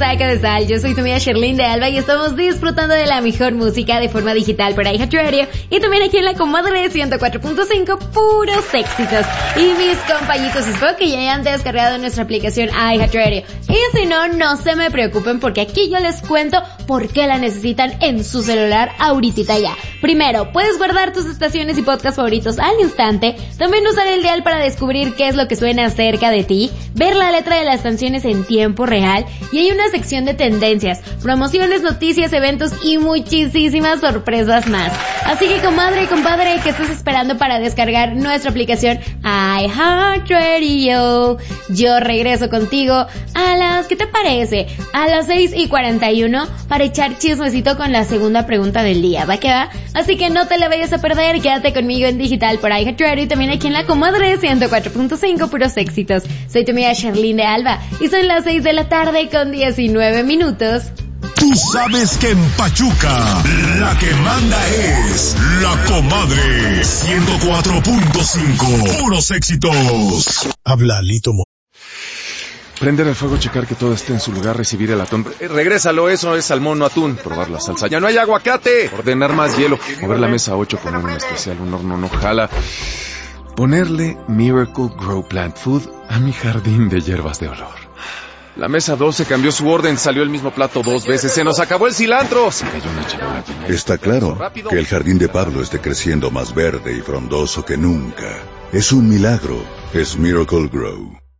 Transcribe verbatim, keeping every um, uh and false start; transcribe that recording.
Saca de Sal. Yo soy tu amiga Sherlyn de Alba y estamos disfrutando de la mejor música de forma digital por iHeartRadio y también aquí en la comadre ciento cuatro punto cinco, puros éxitos. Y mis compañitos, espero que ya hayan descargado nuestra aplicación iHeartRadio. Y si no, no se me preocupen porque aquí yo les cuento por qué la necesitan en su celular ahorita ya. Primero, puedes guardar tus estaciones y podcasts favoritos al instante, también usar el dial para descubrir qué es lo que suena cerca de ti, ver la letra de las canciones en tiempo real y hay una sección de tendencias, promociones, noticias, eventos y muchísimas sorpresas más. Así que comadre y compadre, ¿qué estás esperando para descargar nuestra aplicación iHeartRadio? Yo regreso contigo a las, ¿qué te parece? A las seis y cuarenta y uno para echar chismecito con la segunda pregunta del día, ¿va que va? Así que no te la vayas a perder, quédate conmigo en digital por iHeartRadio y también aquí en la comadre ciento cuatro punto cinco, puros éxitos. Soy tu amiga Sherlyn de Alba y son las seis de la tarde con diecinueve minutos. Tú sabes que en Pachuca la que manda es la comadre ciento cuatro punto cinco, puros éxitos. Habla Lito Mo. Prender el fuego, checar que todo esté en su lugar, recibir el atún. Eh, regrésalo, eso es salmón, no atún. Probar la salsa. Ya no hay aguacate. Ordenar más hielo. Mover la mesa ocho, poner un especial, un horno no jala. Ponerle Miracle Grow Plant Food a mi jardín de hierbas de olor. La mesa doce cambió su orden, salió el mismo plato dos veces, se nos acabó el cilantro. Se cayó una charola. Está claro que el jardín de Pablo esté creciendo más verde y frondoso que nunca. Es un milagro. Es Miracle Grow.